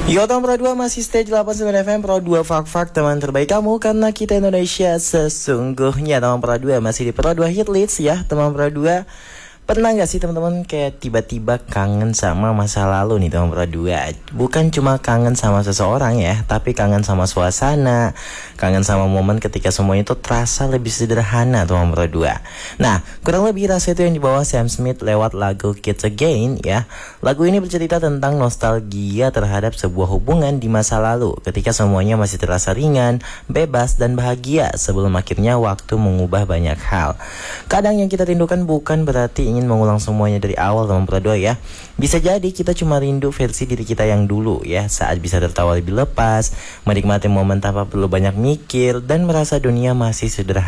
Yo, tahun Pro 2 masih stage 89 FM Pro 2 Fak teman terbaik kamu karena kita Indonesia sesungguhnya. Teman Pro 2 masih di Pro 2 Hit Leads ya. Teman Pro 2, pernah gak sih teman-teman kayak tiba-tiba kangen sama masa lalu nih teman Pro 2? Bukan cuma kangen sama seseorang ya, tapi kangen sama suasana, kangen sama momen ketika semuanya itu terasa lebih sederhana teman Pro 2. Nah, kurang lebih rasa itu yang dibawa Sam Smith lewat lagu Kids Again ya. Lagu ini bercerita tentang nostalgia terhadap sebuah hubungan di masa lalu ketika semuanya masih terasa ringan, bebas, dan bahagia sebelum akhirnya waktu mengubah banyak hal. Kadang yang kita rindukan bukan berarti ingin mengulang semuanya dari awal teman Pro 2 ya. Bisa jadi kita cuma rindu versi diri kita yang dulu ya, saat bisa tertawa lebih lepas, menikmati momen tanpa perlu banyak mikir, dan merasa dunia masih sederhana.